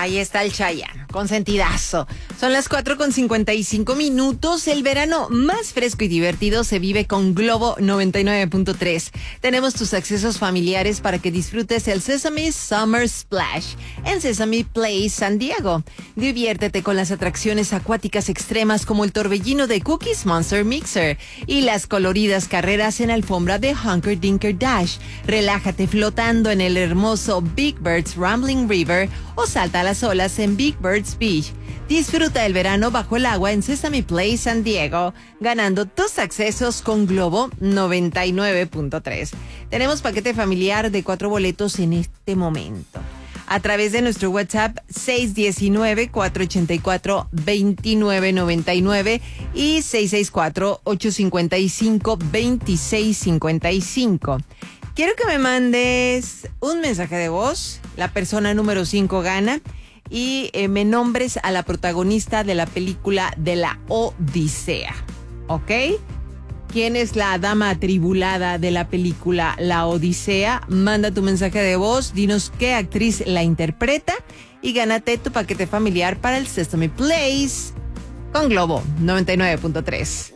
Ahí está el Chayanne, consentidazo. Son las 4:55. El verano más fresco y divertido se vive con Globo 99.3. Tenemos tus accesos familiares para que disfrutes el Sesame Summer Splash en Sesame Place San Diego. Diviértete con las atracciones acuáticas extremas como el torbellino de Cookies Monster Mixer y las coloridas carreras en alfombra de Hunker Dinker Dash. Relájate flotando en el hermoso Big Bird's Rambling River o salta a las olas en Big Bird's Beach. Disfruta el verano bajo el agua en Sesame Place San Diego, ganando tus accesos con Globo 99.3. Tenemos paquete familiar de 4 boletos en este momento. A través de nuestro WhatsApp 619-484-2999 y 664-855-2655. Quiero que me mandes un mensaje de voz. La persona número 5 gana. Y me nombres a la protagonista de la película de la Odisea. ¿Ok? ¿Quién es la dama atribulada de la película La Odisea? Manda tu mensaje de voz. Dinos qué actriz la interpreta. Y gánate tu paquete familiar para el Sesame Place con Globo 99.3.